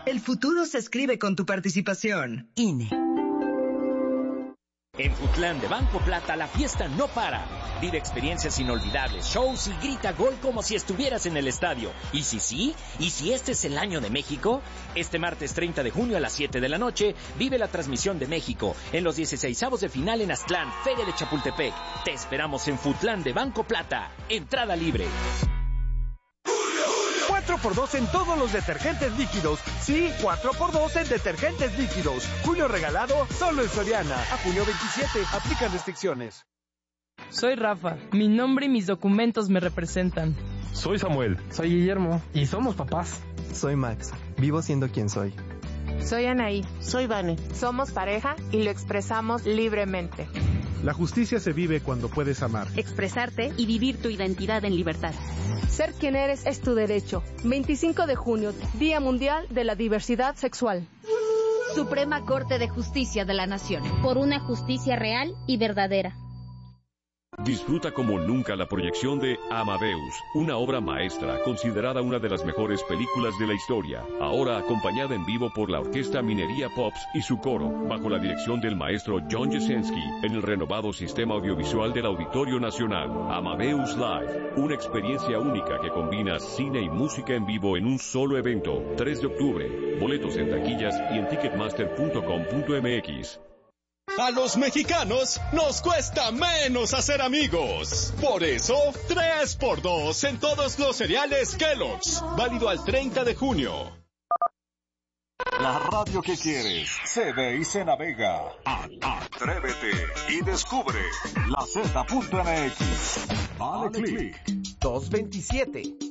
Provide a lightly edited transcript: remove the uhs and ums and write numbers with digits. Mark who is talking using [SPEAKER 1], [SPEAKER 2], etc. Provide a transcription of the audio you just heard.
[SPEAKER 1] El futuro se escribe con tu participación. INE.
[SPEAKER 2] En Futlán de Banco Plata la fiesta no para. Vive experiencias inolvidables, shows y grita gol como si estuvieras en el estadio. ¿Y si sí? ¿Y si este es el año de México? Este martes 30 de junio a las 7 de la noche vive la transmisión de México en los 16avos de final en Aztlán, Feria de Chapultepec. Te esperamos en Futlán de Banco Plata. Entrada libre.
[SPEAKER 3] 4x2 en todos los detergentes líquidos. Sí, 4x2 en detergentes líquidos. Julio regalado solo en Soriana. A junio 27. Aplican restricciones.
[SPEAKER 4] Soy Rafa. Mi nombre y mis documentos me representan.
[SPEAKER 5] Soy Samuel.
[SPEAKER 6] Soy Guillermo. Y somos papás.
[SPEAKER 7] Soy Max. Vivo siendo quien soy.
[SPEAKER 8] Soy Anaí.
[SPEAKER 9] Soy Vane.
[SPEAKER 8] Somos pareja y lo expresamos libremente.
[SPEAKER 10] La justicia se vive cuando puedes amar,
[SPEAKER 11] expresarte y vivir tu identidad en libertad.
[SPEAKER 12] Ser quien eres es tu derecho. 25 de junio, Día Mundial de la Diversidad Sexual.
[SPEAKER 11] Suprema Corte de Justicia de la Nación. Por una justicia real y verdadera.
[SPEAKER 13] Disfruta como nunca la proyección de Amadeus, una obra maestra considerada una de las mejores películas de la historia, ahora acompañada en vivo por la Orquesta Minería Pops y su coro, bajo la dirección del maestro John Jasenski, en el renovado sistema audiovisual del Auditorio Nacional. Amadeus Live, una experiencia única que combina cine y música en vivo en un solo evento. 3 de octubre, boletos en taquillas y en ticketmaster.com.mx.
[SPEAKER 14] A los mexicanos nos cuesta menos hacer amigos. Por eso, 3x2 en todos los cereales Kellogg's. Válido al 30 de junio.
[SPEAKER 15] La radio que quieres se ve y se navega. Atrévete y descubre la Z.mx. Dale click.
[SPEAKER 3] 227